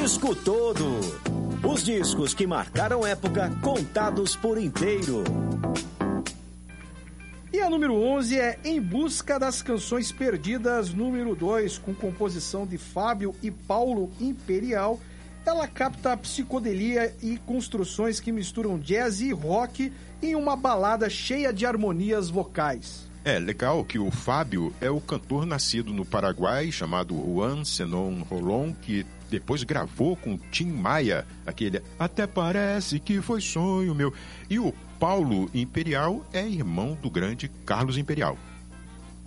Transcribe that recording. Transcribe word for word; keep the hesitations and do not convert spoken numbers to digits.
disco todo. Os discos que marcaram época, contados por inteiro. E a número onze é Em Busca das Canções Perdidas, número dois, com composição de Fábio e Paulo Imperial. Ela capta a psicodelia e construções que misturam jazz e rock em uma balada cheia de harmonias vocais. É legal que o Fábio é o cantor nascido no Paraguai, chamado Juan Zenon Rolón, que depois gravou com Tim Maia, aquele Até Parece Que Foi Sonho Meu. E o Paulo Imperial é irmão do grande Carlos Imperial.